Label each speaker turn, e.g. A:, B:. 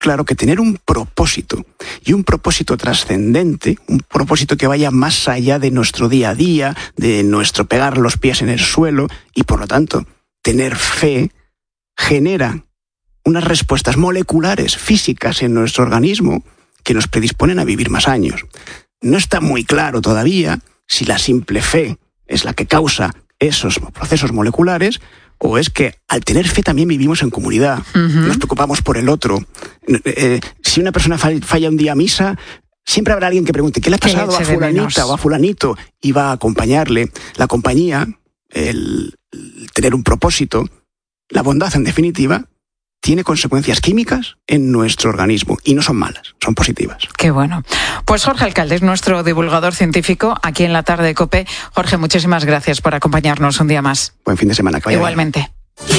A: claro que tener un propósito, y un propósito trascendente, un propósito que vaya más allá de nuestro día a día, de nuestro pegar los pies en el suelo, y por lo tanto, tener fe, genera unas respuestas moleculares, físicas en nuestro organismo, que nos predisponen a vivir más años. No está muy claro todavía si la simple fe es la que causa esos procesos moleculares, o es que al tener fe también vivimos en comunidad, nos preocupamos por el otro. Si una persona falla un día a misa, siempre habrá alguien que pregunte, ¿qué le ha pasado a fulanita o a fulanito? Y va a acompañarle. La compañía, el tener un propósito, la bondad en definitiva, tiene consecuencias químicas en nuestro organismo y no son malas, son positivas.
B: Qué bueno. Pues Jorge Alcalde es nuestro divulgador científico aquí en la tarde de COPE. Jorge, muchísimas gracias por acompañarnos un día más.
A: Buen fin de semana.
B: Igualmente.